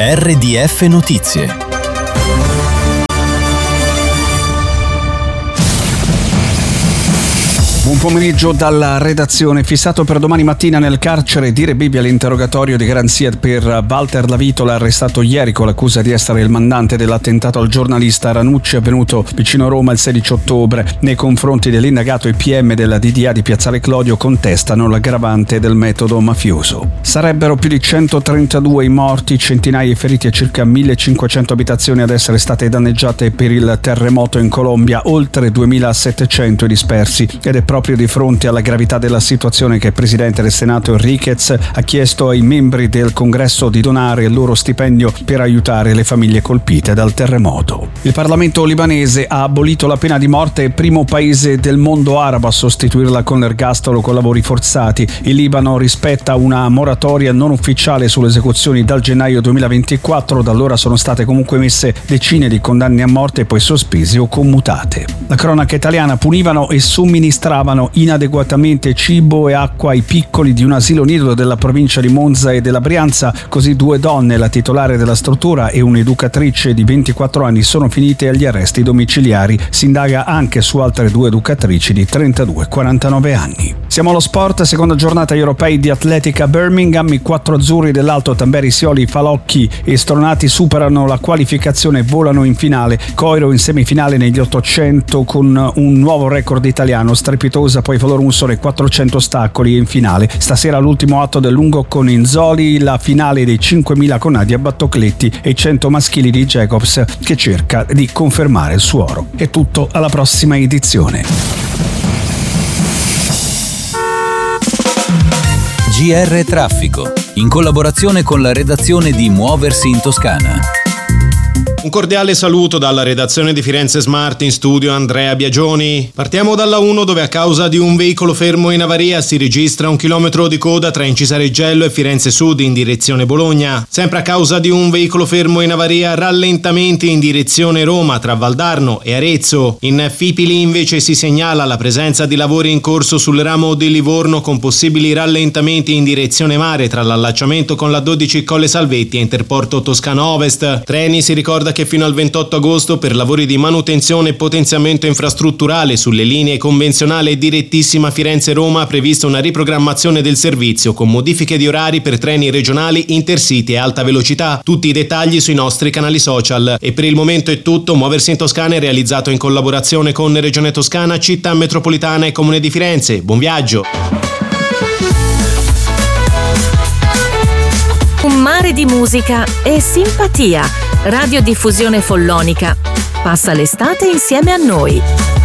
RDF Notizie. Buon pomeriggio dalla redazione. Fissato per domani mattina nel carcere di Rebibbia l'interrogatorio di garanzia per Walter Lavitola, arrestato ieri con l'accusa di essere il mandante dell'attentato al giornalista Ranucci avvenuto vicino Roma il 16 ottobre. Nei confronti dell'indagato, i PM della DDA di Piazzale Clodio contestano l'aggravante del metodo mafioso. Sarebbero più di 132 i morti, centinaia i feriti e circa 1500 abitazioni ad essere state danneggiate per il terremoto in Colombia, oltre 2700 i dispersi, ed è proprio di fronte alla gravità della situazione che il presidente del Senato Enriquez ha chiesto ai membri del Congresso di donare il loro stipendio per aiutare le famiglie colpite dal terremoto. Il Parlamento libanese ha abolito la pena di morte, primo paese del mondo arabo a sostituirla con l'ergastolo con lavori forzati. Il Libano rispetta una moratoria non ufficiale sulle esecuzioni dal gennaio 2024, da allora sono state comunque emesse decine di condanne a morte, poi sospese o commutate. La cronaca italiana: punivano e somministravano inadeguatamente cibo e acqua ai piccoli di un asilo nido della provincia di Monza e della Brianza. Così 2 donne, la titolare della struttura e un'educatrice di 24 anni, sono finite agli arresti domiciliari. Si indaga anche su altre 2 educatrici di 32 e 49 anni. Siamo allo sport, seconda giornata europei di atletica a Birmingham. I 4 azzurri dell'Alto Tamberi, Sioli, Falocchi e Stronati superano la qualificazione e volano in finale. Coiro in semifinale negli 800 con un nuovo record italiano. Strepitosa poi Valormussolo e 400 ostacoli in finale. Stasera l'ultimo atto del lungo con Inzoli, la finale dei 5000 con Nadia Battocletti e i 100 maschili di Jacobs, che cerca di confermare il suo oro. È tutto, alla prossima edizione. GR Traffico, in collaborazione con la redazione di Muoversi in Toscana. Un cordiale saluto dalla redazione di Firenze Smart, in studio Andrea Biagioni. Partiamo dalla 1, dove a causa di un veicolo fermo in avaria si registra 1 chilometro di coda tra Incisareggello e Firenze Sud in direzione Bologna. Sempre a causa di un veicolo fermo in avaria, rallentamenti in direzione Roma tra Valdarno e Arezzo. In Fipili invece si segnala la presenza di lavori in corso sul ramo di Livorno, con possibili rallentamenti in direzione mare tra l'allacciamento con la 12 Colle Salvetti e Interporto Toscano Ovest. Treni: si ricorda che fino al 28 agosto per lavori di manutenzione e potenziamento infrastrutturale sulle linee convenzionale e direttissima Firenze-Roma ha previsto una riprogrammazione del servizio con modifiche di orari per treni regionali, intercity e alta velocità. Tutti i dettagli sui nostri canali social. E per il momento è tutto. Muoversi in Toscana è realizzato in collaborazione con Regione Toscana, Città Metropolitana e Comune di Firenze. Buon viaggio! Un mare di musica e simpatia. Radiodiffusione Follonica. Passa l'estate insieme a noi.